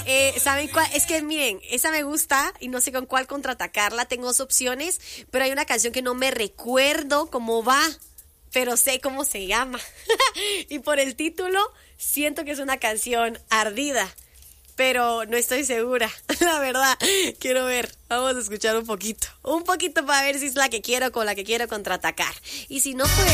¿Saben cuál? Es que miren, esa me gusta y no sé con cuál contraatacarla. Tengo 2 opciones, pero hay una canción que no me recuerdo cómo va, pero sé cómo se llama. Y por el título, siento que es una canción ardida, pero no estoy segura. La verdad, quiero ver. Vamos a escuchar un poquito para ver si es la que quiero con la que quiero contraatacar. Y si no, pues...